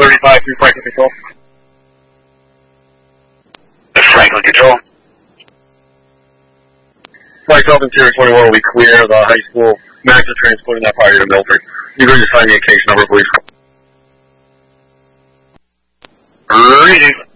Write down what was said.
35 through Franklin Control. Franklin Control. Flight Delta Interior 21 will be clear. The high school max is transporting that party to Milford. You can just find me a case number, please. Reading.